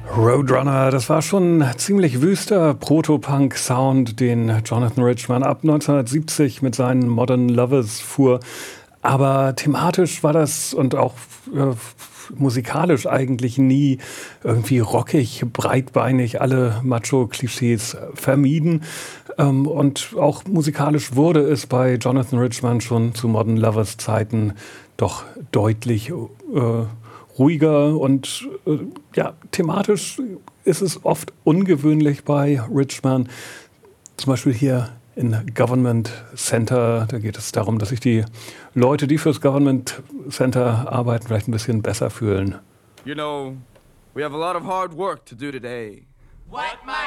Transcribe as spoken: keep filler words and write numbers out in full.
Roadrunner, das war schon ein ziemlich wüster Proto-Punk-Sound, den Jonathan Richman ab neunzehnhundertsiebzig mit seinen Modern Lovers fuhr. Aber thematisch war das und auch äh, musikalisch eigentlich nie irgendwie rockig, breitbeinig, alle Macho-Klischees vermieden. Ähm, und auch musikalisch wurde es bei Jonathan Richman schon zu Modern Lovers Zeiten doch deutlich äh, ruhiger und äh, ja, thematisch ist es oft ungewöhnlich bei Richman. Zum Beispiel hier in Government Center, da geht es darum, dass sich die Leute, die fürs Government Center arbeiten, vielleicht ein bisschen besser fühlen. You know, we have a lot of hard work to do today. What my